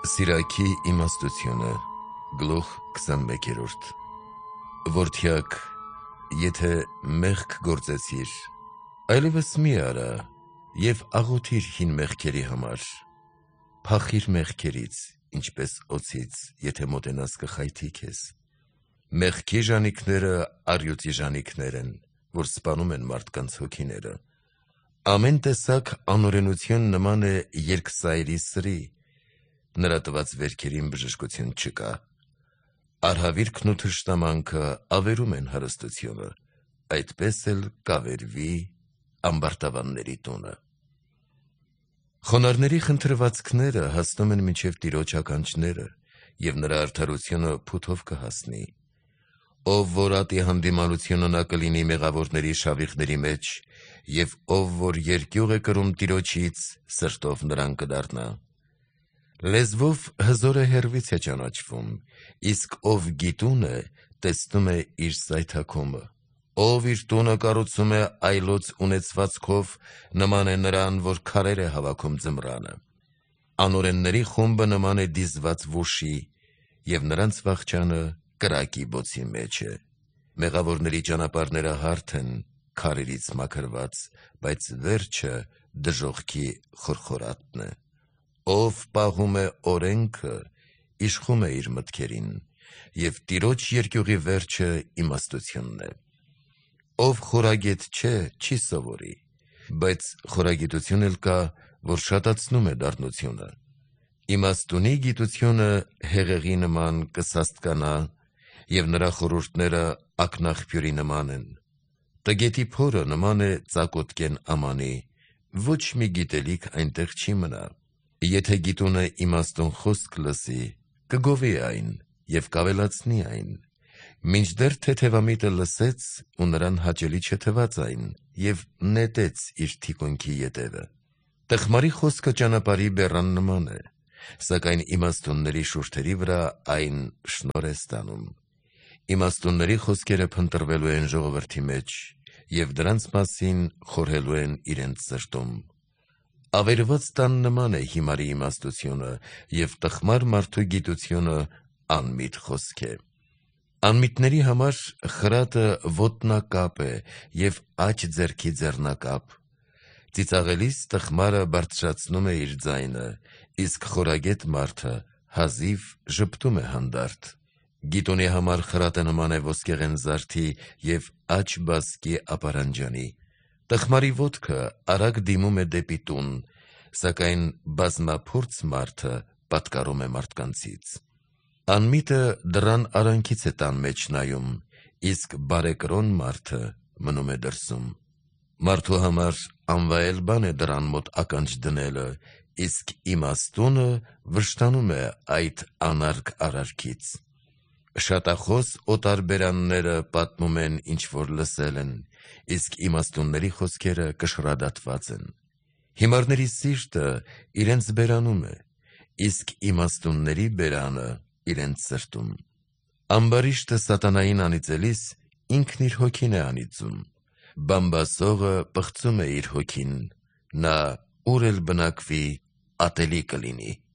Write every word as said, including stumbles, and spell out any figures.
Սիրակի իմաստությունը գլուխ քսանմեկերորդ Որդյակ, եթե մեղք գործեցիր, այլևս մի արա և աղոթիր հին մեղքերի համար, փախիր մեղքերից, ինչպես օձից, եթե մոտենաս կխայթի քեզ։ Մեղքի ժանիքները առյուծի ժանիքներ են, որ սպանում են մարդկանց հոգիները։ Ամեն տեսակ անօրենություն նման է երկսայրի սրի, նրա տված վերքերին բժշկություն չկա։ Արհավիրքն ու թշնամանքը ավերում են հարստությունը, այդպես էլ կավերվի ամբարտավանների տունը։ Խոնարհների խնդրվածքները հասնում են մինչև Տիրոջ ականջները, և նրա արդարությունը փութով կհասնի։ Ով որ ատի հանդիմանությունը նա կլինի մեղավորների շավիղների մեջ, և ով որ երկյուղ է կրում Տիրոջից, սրտով նրան կդառնա։ Լեզվով հզորը հեռվից է ճանաչվում, իսկ ով գիտուն է, տեսնում է իր սայթաքումը։ Ով իր տունը կառուցում է այլոց ունեցվածքով, նման է նրան, որ քարեր է հավաքում ձմռանը։ Անօրենների խումբը նման է դիզված ոշի, և նրանց վախճանը կրակի բոցի մեջ է։ Մեղավորների ճանապարհները հարթ են, քարերից մաքրված, բայց վերջը դժոխքի խորխորատն է։ Ով պահում է օրենքը, իշխում է իր մտքերին, և Տիրոջ երկյուղի վերջը իմաստությունն է։ Ով խորագետ չէ, չի սովորի, բայց խորագիտություն էլ կա, որ շատացնում է դառնությունը։ Իմաստունի գիտությունը հեղեղի նման կսաստկանա, և նրա խորհուրդները ակնաղբյուրի նման են։ Տգետի փորը նման է ծակոտկեն ամանի, ոչ մի գիտելիք այնտեղ չի մնա։ Եթե գիտունը իմաստուն խոսք լսի, կգովի այն և կավելացնի այն, մինչդեռ թեթևամիտը լսեց ու նրան հաճելի չթվաց այն և նետեց իր թիկունքի ետևը։ Տխմարի խոսքը ճանապարհի բեռան նման է, սակայն իմաստունների շուրթերի վրա այն շնորհ է ստանում։ Իմաստունների խոսքերը փնտրվելու են ժողովրդի մեջ, և դրանց մասին խորհելու են իրենց սրտում։ Ավերված տան նման է հիմարի իմաստությունը, և տխմար մարդու գիտությունը անմիտ խոսք է։ Անմիտների համար խրատը ոտնակապ է և աջ ձեռքի ձեռնակապ։ Ծիծաղելիս տխմարը բարձրացնում է իր ձայնը, իսկ խորագետ մարդը հազիվ ժպտում է հանդարտ։ Գիտունի համար խրատը նման է ոսկեղեն զարդի և աջ բասկի ապարանջանի։ Տխմարի ոտքը արագ դիմում է դեպի տուն, սակայն բազմափորձ մարդը պատկառում է մարդկանցից։ Անմիտը դռան արանքից է տան մեջ նայում, իսկ բարեկրոն մարդը մնում է դրսում։ Մարդու համար անվայել բան է դռան մոտ ականջ դնելը, իսկ իմաստունը վշտանում է այդ անարգ արարքից։ Շատախոս օտարբերանները պատմում են, ինչ որ լսել են, իսկ իմաստունների խոսքերը կշռադատված են։ Հիմարների սիրտը իրենց բերանում է, իսկ իմաստունների բերանը իրենց սրտում։ Ամբարիշտը սատանային անիծելիս ինքն իր հոգին է անիծում։ Բամբասողը պղծում է իր հոգին, նա ուր էլ բնակվի, ատելի կլինի։